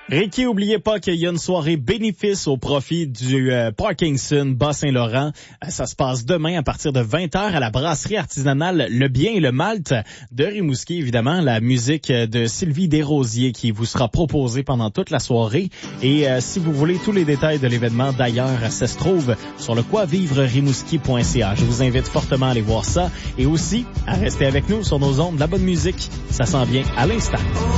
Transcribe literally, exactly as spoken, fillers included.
Ricky, oubliez pas qu'il y a une soirée bénéfice au profit du euh, Parkinson Bas-Saint-Laurent. Euh, ça se passe demain à partir de vingt heures à la brasserie artisanale Le Bien et le Malte de Rimouski. Évidemment, la musique de Sylvie Desrosiers qui vous sera proposée pendant toute la soirée. Et euh, si vous voulez tous les détails de l'événement, d'ailleurs, ça se trouve sur le quoi vivre rimouski point c a. Je vous invite fortement à aller voir ça et aussi à rester avec nous sur nos ondes. La bonne musique, ça s'en vient à l'instant.